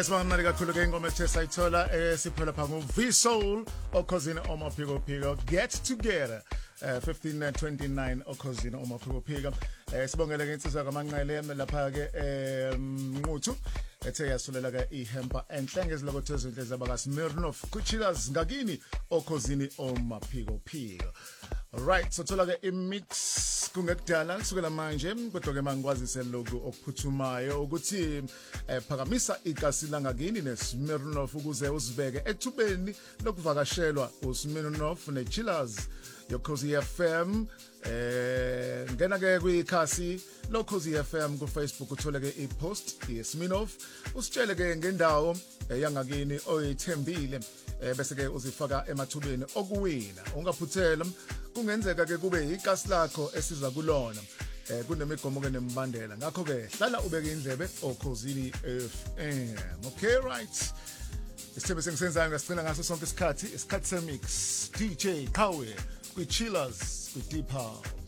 Sibonga kakhulu ke ingoma ethe sayithola siphela pha ngo V Soul okhosini omaphiko phiko Get Together 1529 okhosini omaphiko phiko sibongele ke insizwa kaManqele lapha ke Nquthu ethe yasulela ke ihempa enhlenge ezilokothe ezinhle zabaka Smirnoff Kuchilas ngakini okhosini omaphiko phiko. Right, so thola ke imix kungekudala kusukela manje kodwa ke mangikwazise lokho okuphuthumayo ukuthi phakamisa igasi langakini neSmirnoff ukuze uzibeke ethubeni lokuvakashelwa uSmirnoff neChillers yoKhosi FM ngena ke kwikhasi loKhosi FM ku Facebook uthole ke ipost yeSmirnoff usitshele ke ngendawo yangakini oyithembile bese ke uzifaka emathubeni okuwina ungaphuthela kungenzeka ke kube igasi lakho esiza kulona kunemigomo ke nembandela ngakho ke hlala ubeke indlebe okhosini FM. Okay, right, isithebe sengisenzayo ngasicina ngaso sonke isikhathi semix DJ Khawe kwi Chillers kwi Deep House.